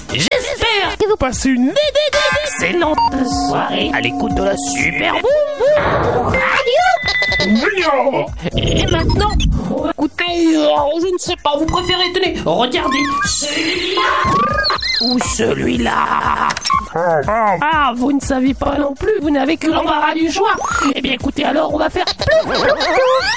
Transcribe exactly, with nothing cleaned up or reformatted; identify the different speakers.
Speaker 1: J'espère que vous passez une excellente soirée à l'écoute de la Super Boom Radio. Et maintenant, écoutez, euh, je ne sais pas, vous préférez, tenez, regardez, celui-là ou celui-là. Ah, vous ne savez pas non plus, vous n'avez que l'embarras du choix. Eh bien écoutez, alors on va faire